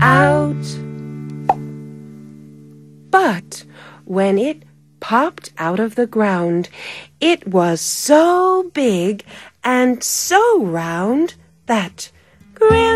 out. But when it popped out of the ground, it was so big and so round that